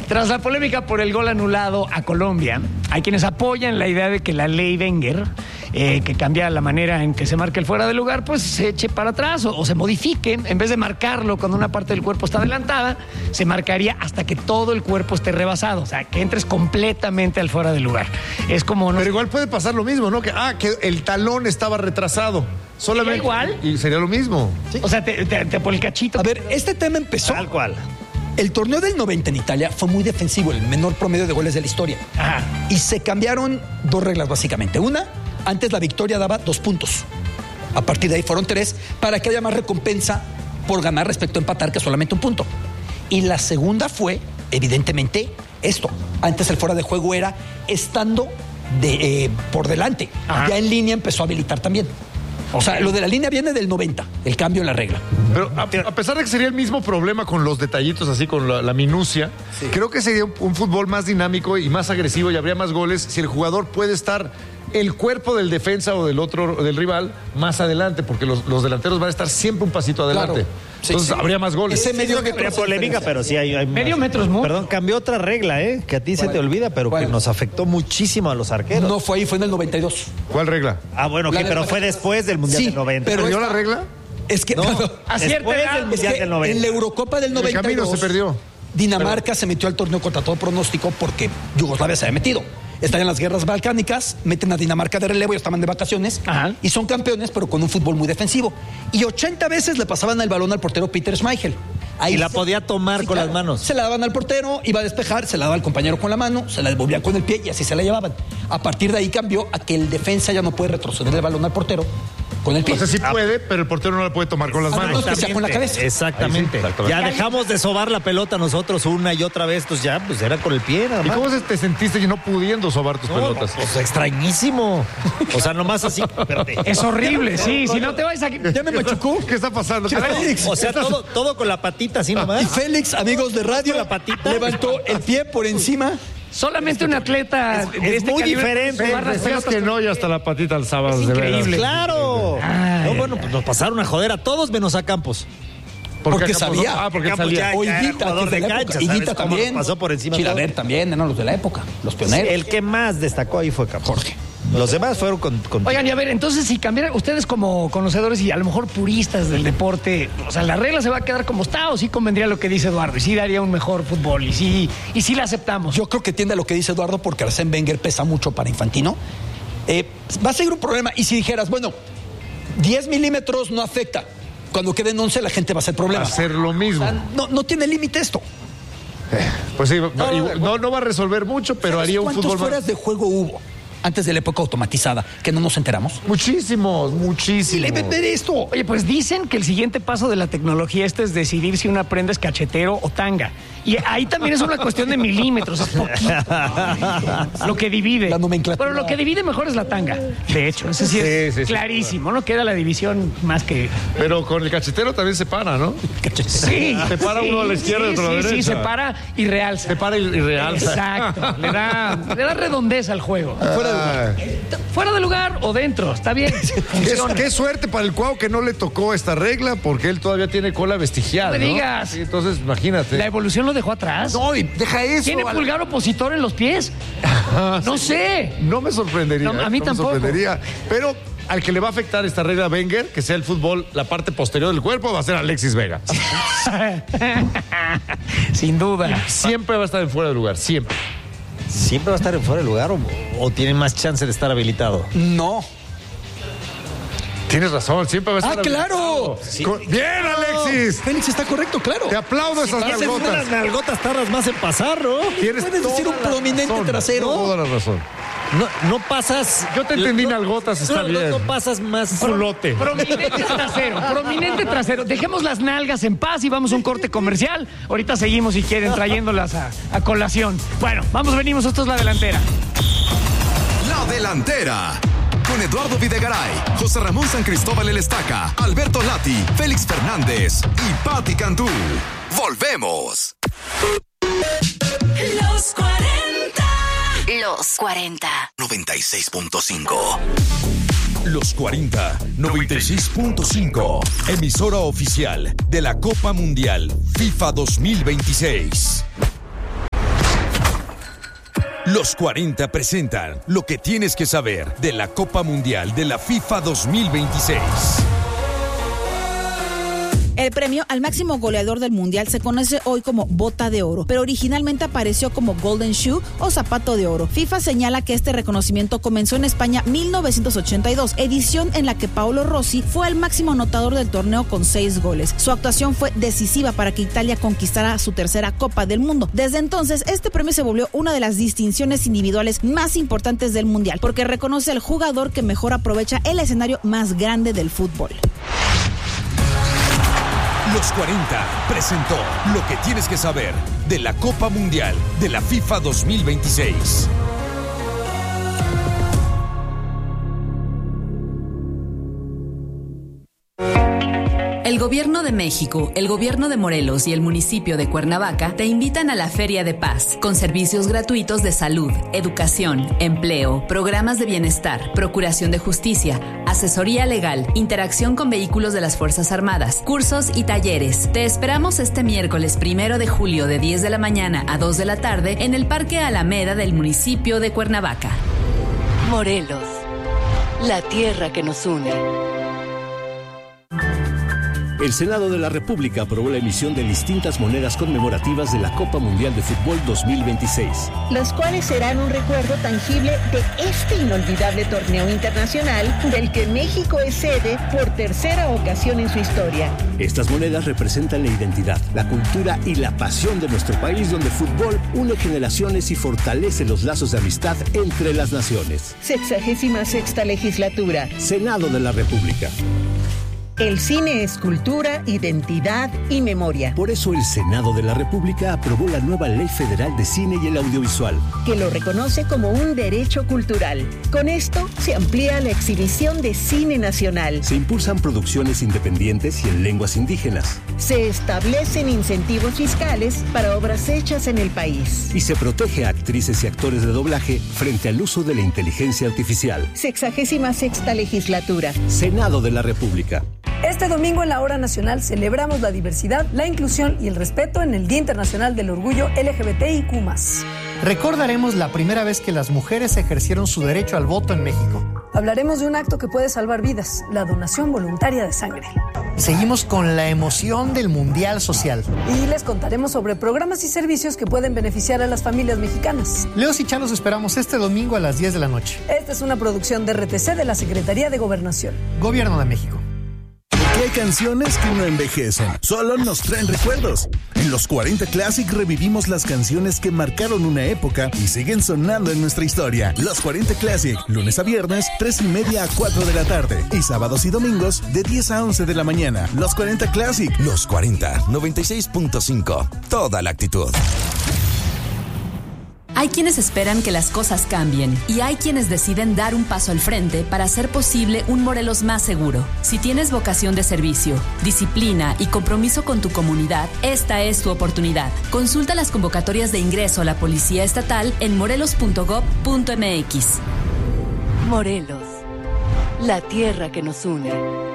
Tras la polémica por el gol anulado a Colombia, hay quienes apoyan la idea de que la ley Wenger, que cambia la manera en que se marca el fuera de lugar, pues se eche para atrás o se modifique. En vez de marcarlo cuando una parte del cuerpo está adelantada, se marcaría hasta que todo el cuerpo esté rebasado, o sea, que entres completamente al fuera de lugar. Es como... Pero igual puede pasar lo mismo, ¿no? Que el talón estaba retrasado. Solamente. ¿Igual? Y sería lo mismo. ¿Sí? O sea, por el cachito. A ver, este tema empezó... Tal cual. El torneo del 90 en Italia fue muy defensivo, el menor promedio de goles de la historia. Ajá. Y se cambiaron 2 reglas básicamente. Una, antes la victoria daba 2 puntos. A partir de ahí fueron 3 para que haya más recompensa por ganar respecto a empatar que solamente 1 punto. Y la segunda fue, evidentemente, esto. Antes el fuera de juego era estando por delante. Ajá. Ya en línea empezó a habilitar también. O sea, lo de la línea viene del 90, el cambio en la regla. Pero a pesar de que sería el mismo problema con los detallitos, así con la minucia, creo que sería un fútbol más dinámico y más agresivo y habría más goles si el jugador puede estar el cuerpo del defensa o del rival más adelante, porque los delanteros van a estar siempre un pasito adelante. Claro. Sí, Entonces habría más goles. Ese medio que habría polémica, pero sí hay Medio metro es mucho. Perdón, cambió otra regla, que a ti se te olvida, pero que nos afectó muchísimo a los arqueros. No fue ahí, fue en el 92. ¿Cuál regla? Ah, bueno, pero fue después del Mundial del 90. pero ¿Perdió esta- la regla? Es que No, A cierta después edad, del Mundial del 90. en la Eurocopa del En el 92 camino se perdió. Dinamarca se metió al torneo contra todo pronóstico porque Yugoslavia se había metido. Están en las guerras balcánicas, meten a Dinamarca de relevo, ellos estaban de vacaciones. Ajá. Y son campeones, pero con un fútbol muy defensivo. Y 80 veces le pasaban el balón al portero Peter Schmeichel. Y la podía tomar con las manos. Se la daban al portero, iba a despejar, se la daba al compañero con la mano, se la devolvían con el pie y así se la llevaban. A partir de ahí cambió a que el defensa ya no puede retroceder el balón al portero con el pie. O sea, sí puede, pero el portero no la puede tomar con las A manos. menos que sea con la cabeza. Exactamente. Ahí sí, exactamente. Ya dejamos de sobar la pelota nosotros una y otra vez, pues ya, pues era con el pie nada ¿Y más. cómo te sentiste no pudiendo sobar tus pelotas? Pues extrañísimo. O sea, nomás así, espérate. es horrible, sí. Si no te vais a... Ya me machucó. ¿Qué está pasando? Félix. O sea, todo con la patita así Y nomás. Félix, amigos de radio, La patita. levantó el pie por encima. Solamente un atleta de es muy calibre diferente. tomar las Decías pelotas que no y hasta la patita alzabas Es de veras. increíble. Claro. Ay, No, bueno, pues nos pasaron a joder a todos menos a Campos. ¿Por Porque qué Campos no? sabía. Porque Campos salía. ya- O era Higuita, jugador que es de de la cancha, época. ¿sabes Higuita cómo también. nos pasó por encima Chilaver también, eran los de la época, los pioneros. El que más destacó ahí fue Campos. Jorge. Los demás fueron con Oigan, y a ver, entonces si cambiaran, ustedes como conocedores y a lo mejor puristas del deporte, o sea, la regla se va a quedar como está o sí convendría lo que dice Eduardo y sí daría un mejor fútbol y sí la aceptamos. Yo creo que tiende a lo que dice Eduardo porque Arsène Wenger pesa mucho para Infantino. Va a seguir un problema. Y si dijeras, bueno, 10 milímetros no afecta. Cuando queden 11 la gente va a hacer problema. Hacer lo mismo. O sea, no tiene límite esto. Pues sí, no va a resolver mucho, pero ¿Sabes haría un ¿Cuántos fútbol más. fueras de juego hubo antes de la época automatizada que no nos enteramos? Muchísimos. Y le ver esto. Oye, pues dicen que el siguiente paso de la tecnología es decidir si una prenda es cachetero o tanga. Y ahí también es una cuestión de milímetros, es poquito. Lo que divide. La nomenclatura. Pero lo que divide mejor es la tanga. De hecho, eso sí es Sí, clarísimo. No queda la división más que... Pero con el cachetero también se para, ¿no? Sí. Se para uno a la izquierda y otro a la Sí, derecha. se para y realza. Se para y realza. Exacto. Le da redondez al juego. Ah. Fuera de lugar o dentro, está bien. Funciona. Qué suerte para el Cuau que no le tocó esta regla porque él todavía tiene cola vestigial. No me ¿no? digas. Sí, entonces, imagínate. La evolución lo dejó atrás. No, y deja eso. ¿Tiene pulgar opositor en los pies? No sé. No me sorprendería. No, a mí me tampoco. sorprendería. Pero al que le va a afectar esta regla a Wenger, que sea el fútbol, la parte posterior del cuerpo, va a ser Alexis Vega. Sin duda. Siempre va a estar en fuera de lugar, siempre. ¿Siempre va a estar en fuera de lugar o tiene más chance de estar habilitado? No. Tienes razón, siempre va a estar. ¡Ah, claro! Bien, Alexis. Félix está correcto, claro. Te aplaudo esas Haces nalgotas. unas nalgotas tardas más en pasar, ¿no? Tienes Puedes decir toda un la prominente razón, trasero. Toda la razón. No pasas. Yo te entendí nalgotas, está bien. No pasas más. Culote. Prominente trasero. Dejemos las nalgas en paz y vamos a un corte comercial. Ahorita seguimos si quieren trayéndolas a colación. Bueno, venimos, esto es La Delantera. La Delantera. Con Eduardo Videgaray, José Ramón San Cristóbal El Estaca, Alberto Lati, Félix Fernández y Patti Cantú. Volvemos. Los 40. Los 40. 96.5. Los 40, 96.5. Emisora oficial de la Copa Mundial FIFA 2026. Los 40 presentan lo que tienes que saber de la Copa Mundial de la FIFA 2026. El premio al máximo goleador del mundial se conoce hoy como Bota de Oro, pero originalmente apareció como Golden Shoe o Zapato de Oro. FIFA señala que este reconocimiento comenzó en España 1982, edición en la que Paolo Rossi fue el máximo anotador del torneo con 6 goles. Su actuación fue decisiva para que Italia conquistara su tercera Copa del Mundo. Desde entonces, este premio se volvió una de las distinciones individuales más importantes del mundial, porque reconoce al jugador que mejor aprovecha el escenario más grande del fútbol. Los 40 presentó lo que tienes que saber de la Copa Mundial de la FIFA 2026. El Gobierno de México, el Gobierno de Morelos y el municipio de Cuernavaca te invitan a la Feria de Paz, con servicios gratuitos de salud, educación, empleo, programas de bienestar, procuración de justicia, asesoría legal, interacción con vehículos de las Fuerzas Armadas, cursos y talleres. Te esperamos este miércoles 1 de julio de 10 de la mañana a 2 de la tarde en el Parque Alameda del municipio de Cuernavaca. Morelos, la tierra que nos une. El Senado de la República aprobó la emisión de distintas monedas conmemorativas de la Copa Mundial de Fútbol 2026. Las cuales serán un recuerdo tangible de este inolvidable torneo internacional del que México es sede por tercera ocasión en su historia. Estas monedas representan la identidad, la cultura y la pasión de nuestro país, donde el fútbol une generaciones y fortalece los lazos de amistad entre las naciones. 66ª legislatura. Senado de la República. El cine es cultura, identidad y memoria. Por eso el Senado de la República aprobó la nueva Ley Federal de Cine y el Audiovisual, que lo reconoce como un derecho cultural. Con esto se amplía la exhibición de cine nacional. Se impulsan producciones independientes y en lenguas indígenas. Se establecen incentivos fiscales para obras hechas en el país. Y se protege a actrices y actores de doblaje frente al uso de la inteligencia artificial. 66ª legislatura. Senado de la República. Este domingo en la Hora Nacional celebramos la diversidad, la inclusión y el respeto en el Día Internacional del Orgullo LGBTIQ+. Recordaremos la primera vez que las mujeres ejercieron su derecho al voto en México. Hablaremos de un acto que puede salvar vidas, la donación voluntaria de sangre. Seguimos con la emoción del Mundial Social. Y les contaremos sobre programas y servicios que pueden beneficiar a las familias mexicanas. Leos y Chá los esperamos este domingo a las 10 de la noche. Esta es una producción de RTC de la Secretaría de Gobernación. Gobierno de México. Hay canciones que no envejecen, solo nos traen recuerdos. En los 40 Classic revivimos las canciones que marcaron una época y siguen sonando en nuestra historia. Los 40 Classic, lunes a viernes, 3:30 a 4 de la tarde. Y sábados y domingos, de 10 a 11 de la mañana. Los 40 Classic. Los 40, 96.5. Toda la actitud. Hay quienes esperan que las cosas cambien y hay quienes deciden dar un paso al frente para hacer posible un Morelos más seguro. Si tienes vocación de servicio, disciplina y compromiso con tu comunidad, esta es tu oportunidad. Consulta las convocatorias de ingreso a la Policía Estatal en morelos.gov.mx. Morelos, la tierra que nos une.